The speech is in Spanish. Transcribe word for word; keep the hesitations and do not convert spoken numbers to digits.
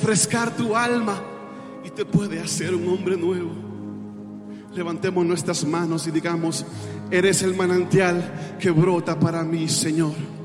refrescar tu alma y te puede hacer un hombre nuevo. Levantemos nuestras manos y digamos: eres el manantial que brota para mí, Señor.